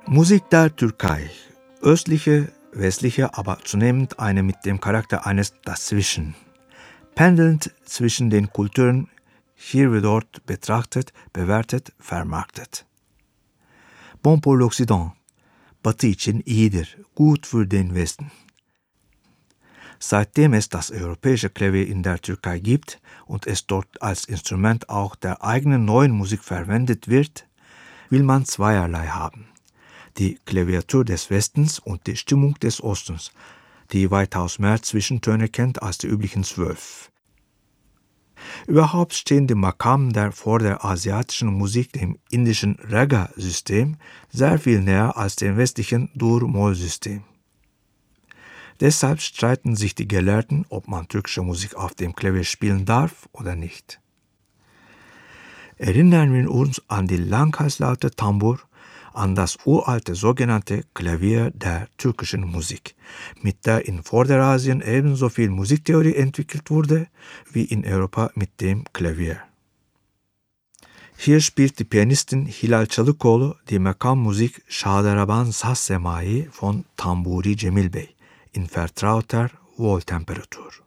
Musik der Türkei. Östliche, westliche, aber zunehmend eine mit dem Charakter eines Dazwischen. Pendelnd zwischen den Kulturen, hier wie dort betrachtet, bewertet, vermarktet. Bon pour l'Occident. Batı için iyidir, gut für den Westen. Seitdem es das europäische Klavier in der Türkei gibt und es dort als Instrument auch der eigenen neuen Musik verwendet wird, will man zweierlei haben. Die Klaviatur des Westens und die Stimmung des Ostens, die weitaus mehr Zwischentöne kennt als die üblichen 12. Überhaupt stehen die Makam der vor der asiatischen Musik dem indischen Raga-System sehr viel näher als dem westlichen Dur-Moll-System. Deshalb streiten sich die Gelehrten, ob man türkische Musik auf dem Klavier spielen darf oder nicht. Erinnern wir uns an die Langhalslaute Tambur, an das uralte sogenannte Klavier der türkischen Musik, mit der in Vorderasien ebenso viel Musiktheorie entwickelt wurde, wie in Europa mit dem Klavier. Hier spielt die Pianistin Hilal Çalıkoğlu die Makammusik Şadaraban Saz Semai von Tamburi Cemil Bey in vertrauter Wohltemperatur.